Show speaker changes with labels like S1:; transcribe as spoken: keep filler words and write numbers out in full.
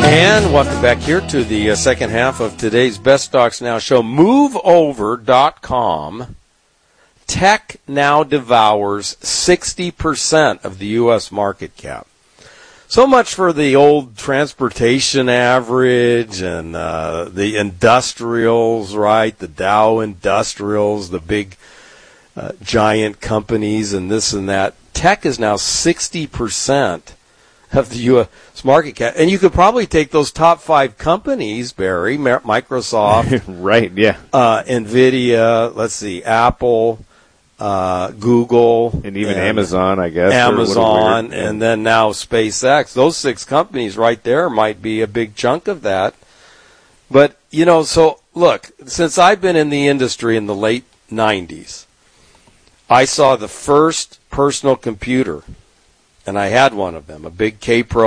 S1: And welcome back here to the uh, second half of today's Best Stocks Now show. move over dot com. Tech now devours sixty percent of the U S market cap. So much for the old transportation average and uh, the industrials, right? The Dow Industrials, the big uh, giant companies and this and that. Tech is now sixty percent of the U S market cap. And you could probably take those top five companies, Barry, Microsoft,
S2: right, yeah,
S1: uh, NVIDIA, let's see, Apple, uh, Google.
S2: And even and Amazon, I guess.
S1: Amazon, and then now SpaceX. Those six companies right there might be a big chunk of that. But, you know, so, look, since I've been in the industry in the late nineties, I saw the first personal computer, and I had one of them, a big K-Pro